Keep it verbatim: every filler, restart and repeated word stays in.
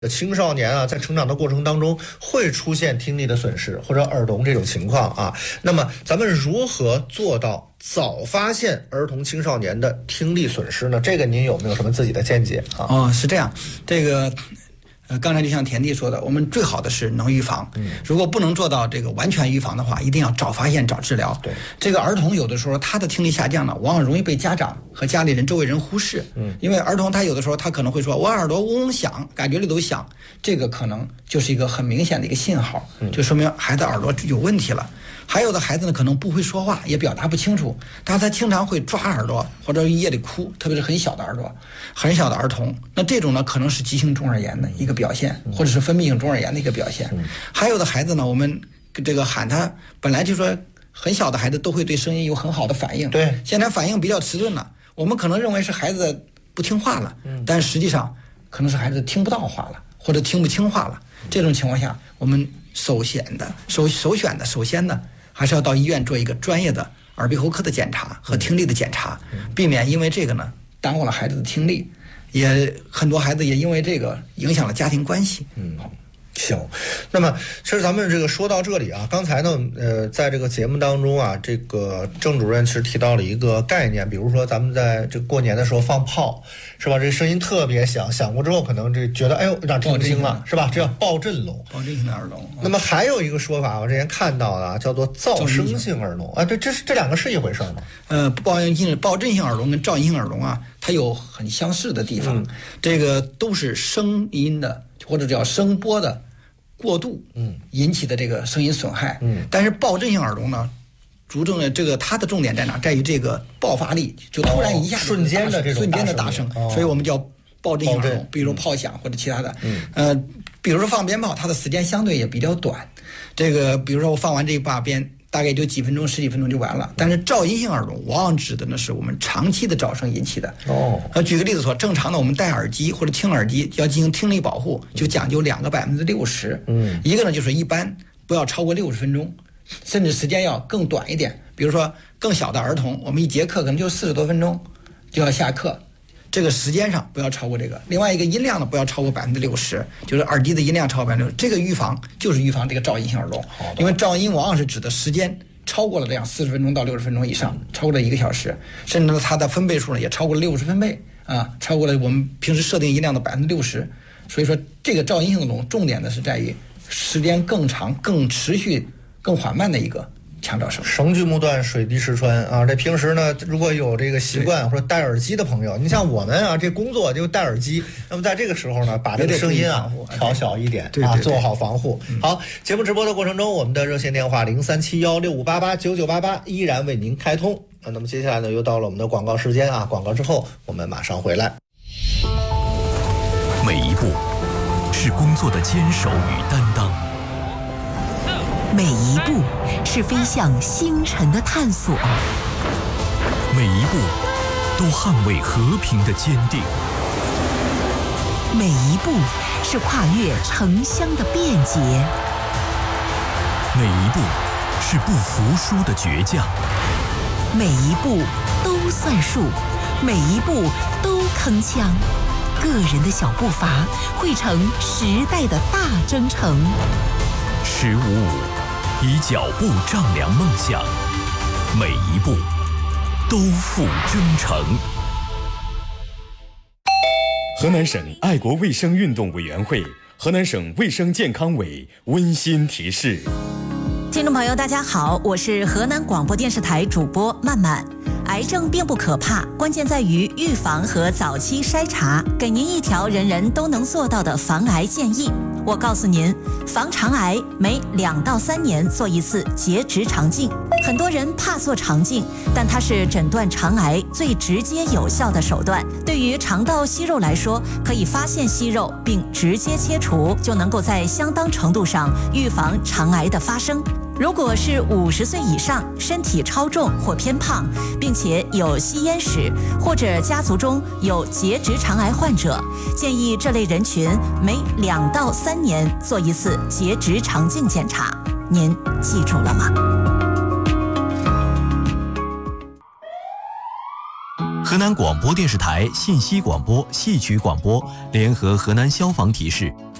青少年啊，在成长的过程当中会出现听力的损失或者耳聋这种情况啊。那么咱们如何做到早发现儿童青少年的听力损失呢？这个您有没有什么自己的见解啊？ 哦，是这样，这个。呃，刚才就像田弟说的，我们最好的是能预防。嗯，如果不能做到这个完全预防的话，一定要早发现、早治疗。 对， 这个儿童有的时候他的听力下降呢，往往容易被家长和家里人、周围人忽视。嗯，因为儿童他有的时候他可能会说，我耳朵嗡嗡响，感觉里头响，这个可能就是一个很明显的一个信号，就说明孩子耳朵有问题了。还有的孩子呢，可能不会说话，也表达不清楚，但是他经常会抓耳朵或者夜里哭，特别是很小的耳朵，很小的儿童，那这种呢可能是急性中耳炎的一个表现，或者是分泌性中耳炎的一个表现。还有的孩子呢，我们这个喊他本来就说很小的孩子都会对声音有很好的反应， 对， 现在反应比较迟钝了，我们可能认为是孩子不听话了，但实际上可能是孩子听不到话了，或者听不清话了。这种情况下，我们首选的首首选的首先呢，还是要到医院做一个专业的耳鼻喉科的检查和听力的检查，避免因为这个呢耽误了孩子的听力，也很多孩子也因为这个影响了家庭关系。 嗯，行。那么其实咱们这个说到这里啊，刚才呢呃在这个节目当中啊，这个郑主任其实提到了一个概念，比如说咱们在这过年的时候放炮，是吧？这声音特别响，响过之后可能这觉得哎呦有点听不清了，是吧？这叫暴振聋， 暴振性的耳聋。 那么还有一个说法，我之前看到的叫做噪声性耳聋啊，对，这是这两个是一回事吗？ 呃，暴音性、暴振性耳聋跟噪音性耳聋啊，它有很相似的地方，嗯、这个都是声音的或者叫声波的过度，嗯，引起的这个声音损害，嗯，但是暴振性耳聋呢，主正的这个它的重点在哪？在于这个爆发力，就突然一下、哦、 瞬间的这种瞬间的大声，哦、所以我们叫暴振性耳聋，比如炮响或者其他的，嗯，呃，比如说放鞭炮，它的时间相对也比较短，这个比如说我放完这一把鞭，大概就几分钟、十几分钟就完了。但是噪音性耳聋往往指的呢是我们长期的噪声引起的。哦，呃，举个例子说，正常的我们戴耳机或者听耳机要进行听力保护，就讲究两个百分之六十。嗯，一个呢就是一般不要超过六十分钟，甚至时间要更短一点。比如说更小的儿童，我们一节课可能就四十多分钟就要下课。这个时间上不要超过这个，另外一个音量呢不要超过百分之六十，就是耳机的音量超过百分之六十。这个预防就是预防这个噪音性耳聋，因为噪音往往是指的时间超过了这样四十分钟到六十分钟以上，超过了一个小时，甚至呢它的分贝数呢也超过了六十分贝啊，超过了我们平时设定音量的百分之六十。所以说这个噪音性耳聋重点的是在于时间更长、更持续、更缓慢的一个强噪声。 绳锯木断，水滴石穿啊！这平时呢，如果有这个习惯或者戴耳机的朋友，你像我们啊，这工作就戴耳机，那么在这个时候呢，把这个声音啊调小一点啊，做好防护。好，节目直播的过程中，我们的热线电话零三七幺六五八八九九八八依然为您开通。那么接下来呢，又到了我们的广告时间啊！广告之后，我们马上回来。 每一步是工作的坚守与担当。 每一步是飞向星辰的探索， 每一步都捍卫和平的坚定， 每一步是跨越城乡的便捷， 每一步是不服输的倔强， 每一步都算数，每一步都铿锵。个人的小步伐汇成时代的大征程。 十五五，以脚步丈量梦想，每一步都付征程。 河南省爱国卫生运动委员会、河南省卫生健康委温馨提示： 听众朋友，大家好，我是河南广播电视台主播曼曼。癌症并不可怕，关键在于预防和早期筛查。给您一条人人都能做到的防癌建议。我告诉您，防肠癌每两到三年做一次结直肠镜。很多人怕做肠镜，但它是诊断肠癌最直接有效的手段。对于肠道息肉来说，可以发现息肉并直接切除，就能够在相当程度上预防肠癌的发生。如果是五十岁以上，身体超重或偏胖，并且有吸烟史，或者家族中有结直肠癌患者，建议这类人群每两到三年做一次结直肠镜检查。您记住了吗？ 河南广播电视台信息广播、戏曲广播联合河南消防提示：